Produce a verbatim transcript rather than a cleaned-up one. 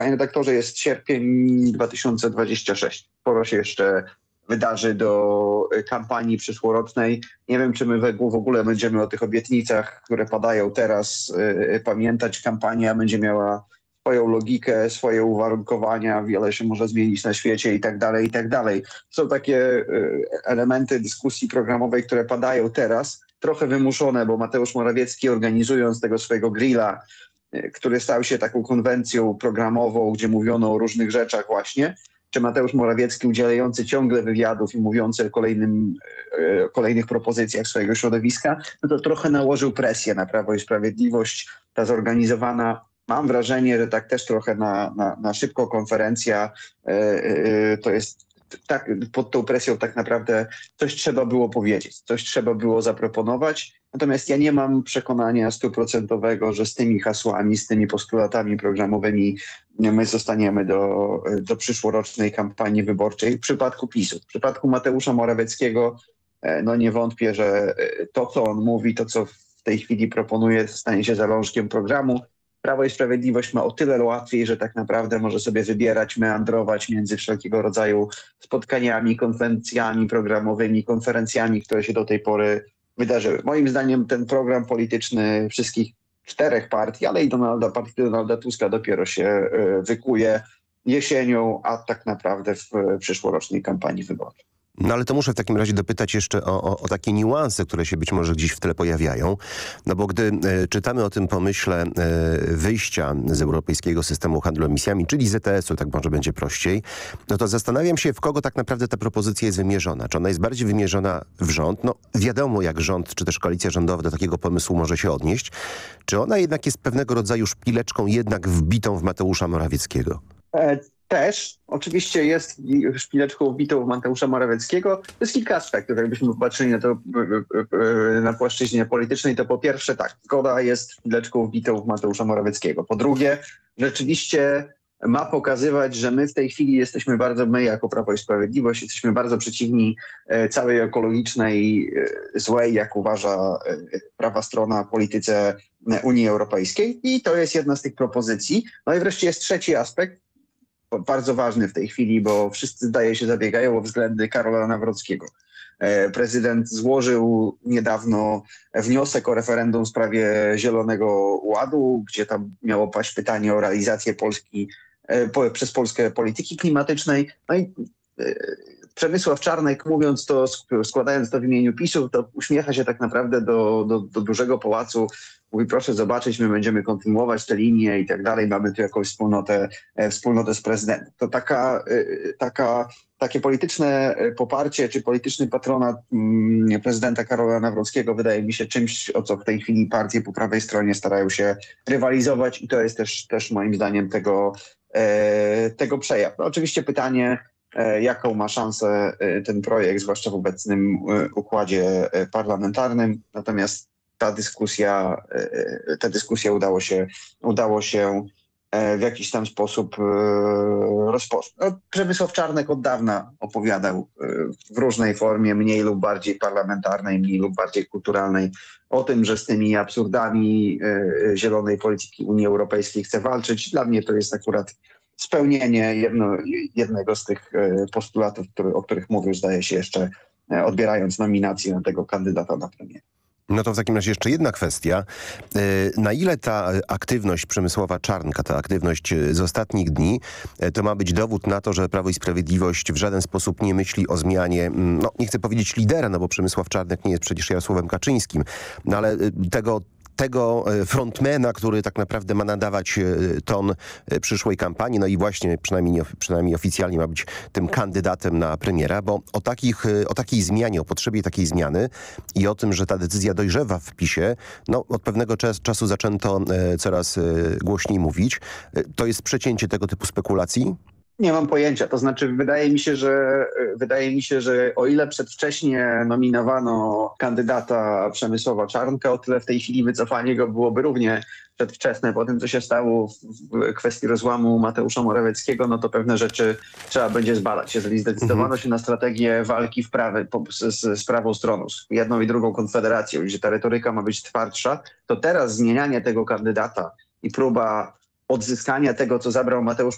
Panie redaktorze, jest sierpień dwa tysiące dwudziesty szósty. Sporo się jeszcze wydarzy do kampanii przyszłorocznej. Nie wiem, czy my w ogóle będziemy o tych obietnicach, które padają teraz, pamiętać. Kampania będzie miała swoją logikę, swoje uwarunkowania, wiele się może zmienić na świecie i tak dalej, i tak dalej. Są takie elementy dyskusji programowej, które padają teraz, trochę wymuszone, bo Mateusz Morawiecki, organizując tego swojego grilla, który stał się taką konwencją programową, gdzie mówiono o różnych rzeczach właśnie, czy Mateusz Morawiecki udzielający ciągle wywiadów i mówiący o kolejnym, o kolejnych propozycjach swojego środowiska, no to trochę nałożył presję na Prawo i Sprawiedliwość. Ta zorganizowana, mam wrażenie, że tak też trochę na, na, na szybko konferencja, to jest tak, pod tą presją tak naprawdę coś trzeba było powiedzieć, coś trzeba było zaproponować. Natomiast ja nie mam przekonania stuprocentowego, że z tymi hasłami, z tymi postulatami programowymi my zostaniemy do, do przyszłorocznej kampanii wyborczej. W przypadku PiSu, w przypadku Mateusza Morawieckiego, no nie wątpię, że to, co on mówi, to, co w tej chwili proponuje, stanie się zalążkiem programu. Prawo i Sprawiedliwość ma o tyle łatwiej, że tak naprawdę może sobie wybierać, meandrować między wszelkiego rodzaju spotkaniami, konwencjami programowymi, konferencjami, które się do tej pory wydarzyły. Moim zdaniem ten program polityczny wszystkich czterech partii, ale i Donalda, partii Donalda Tuska dopiero się wykuje jesienią, a tak naprawdę w przyszłorocznej kampanii wyborczej. No ale to muszę w takim razie dopytać jeszcze o, o, o takie niuanse, które się być może gdzieś w tle pojawiają. No bo gdy e, czytamy o tym pomyśle e, wyjścia z europejskiego systemu handlu emisjami, czyli Z T S-u, tak może będzie prościej, no to zastanawiam się, w kogo tak naprawdę ta propozycja jest wymierzona. Czy ona jest bardziej wymierzona w rząd? No wiadomo, jak rząd, czy też koalicja rządowa do takiego pomysłu może się odnieść. Czy ona jednak jest pewnego rodzaju szpileczką jednak wbitą w Mateusza Morawieckiego? E Też. Oczywiście jest szpileczką wbitą w Mateusza Morawieckiego. To jest kilka aspektów. Jakbyśmy popatrzyli na to na płaszczyźnie politycznej, to po pierwsze tak, zgoda jest szpileczką wbitą w Mateusza Morawieckiego. Po drugie, rzeczywiście ma pokazywać, że my w tej chwili jesteśmy bardzo, my jako Prawo i Sprawiedliwość, jesteśmy bardzo przeciwni całej ekologicznej, złej, jak uważa prawa strona, polityce Unii Europejskiej. I to jest jedna z tych propozycji. No i wreszcie jest trzeci aspekt, bardzo ważny w tej chwili, bo wszyscy, zdaje się, zabiegają o względy Karola Nawrockiego. Prezydent złożył niedawno wniosek o referendum w sprawie Zielonego Ładu, gdzie tam miało paść pytanie o realizację Polski po, przez Polskę polityki klimatycznej. No i Przemysław Czarnek, mówiąc to, składając to w imieniu PiSu, to uśmiecha się tak naprawdę do, do, do dużego pałacu. Mówi, proszę zobaczyć, my będziemy kontynuować tę linię i tak dalej. Mamy tu jakąś wspólnotę, wspólnotę z prezydentem. To taka, taka, takie polityczne poparcie czy polityczny patronat prezydenta Karola Nawrockiego wydaje mi się czymś, o co w tej chwili partie po prawej stronie starają się rywalizować i to jest też, też moim zdaniem tego, tego przejaw. No, oczywiście pytanie, jaką ma szansę ten projekt, zwłaszcza w obecnym układzie parlamentarnym. Natomiast ta dyskusja, ta dyskusja udało się, udało się w jakiś tam sposób rozpocząć. No, Przemysław Czarnek od dawna opowiadał w różnej formie, mniej lub bardziej parlamentarnej, mniej lub bardziej kulturalnej, o tym, że z tymi absurdami zielonej polityki Unii Europejskiej chce walczyć. Dla mnie to jest akurat spełnienie jedno, jednego z tych postulatów, który, o których mówił, zdaje się jeszcze odbierając nominację na tego kandydata na premiera. No to w takim razie jeszcze jedna kwestia. Na ile ta aktywność Przemysława Czarnka, ta aktywność z ostatnich dni, to ma być dowód na to, że Prawo i Sprawiedliwość w żaden sposób nie myśli o zmianie, no nie chcę powiedzieć lidera, no bo Przemysław Czarnek nie jest przecież Jarosławem Kaczyńskim, no ale tego tego frontmana, który tak naprawdę ma nadawać ton przyszłej kampanii, no i właśnie przynajmniej, przynajmniej oficjalnie ma być tym kandydatem na premiera, bo o, takich, o takiej zmianie, o potrzebie takiej zmiany i o tym, że ta decyzja dojrzewa w PiSie, no od pewnego czas, czasu zaczęto coraz głośniej mówić. To jest przecięcie tego typu spekulacji? Nie mam pojęcia. To znaczy wydaje mi się, że wydaje mi się, że o ile przedwcześnie nominowano kandydata Przemysława Czarnka, o tyle w tej chwili wycofanie go byłoby równie przedwczesne. Po tym, co się stało w kwestii rozłamu Mateusza Morawieckiego, no to pewne rzeczy trzeba będzie zbadać. Jeżeli zdecydowano mhm. się na strategię walki w prawy, z, z, z prawą stroną, z jedną i drugą konfederacją, gdzie ta retoryka ma być twardsza, to teraz zmienianie tego kandydata i próba odzyskania tego, co zabrał Mateusz